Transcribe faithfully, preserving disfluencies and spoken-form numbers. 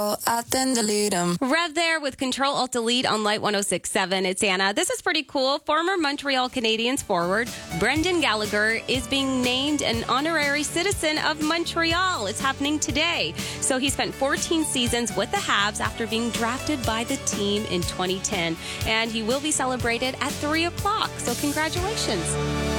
I then delete them. Rev there with Control Alt Delete on Light one oh six point seven. It's Anna. This is pretty cool. Former Montreal Canadiens forward Brendan Gallagher is being named an honorary citizen of Montreal. It's happening today. So he spent fourteen seasons with the Habs after being drafted by the team in twenty ten. And he will be celebrated at three o'clock. So congratulations.